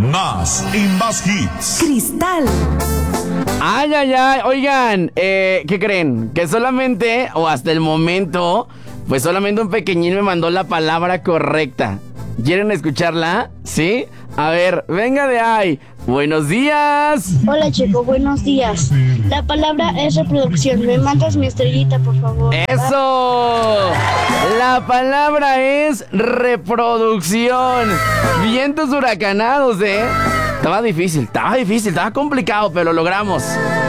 Más hits. Cristal. Ay, ay, ay. Oigan, ¿qué creen? Que solamente, o hasta el momento, pues solamente un pequeñín me mandó la palabra correcta. ¿Quieren escucharla? ¿Sí? A ver, venga de ahí. Buenos días. Hola, chico, buenos días. La palabra es reproducción. ¿Me mandas mi estrellita, por favor? ¡Eso! La palabra es reproducción. Vientos huracanados, ¿eh? Estaba difícil, estaba complicado, pero lo logramos.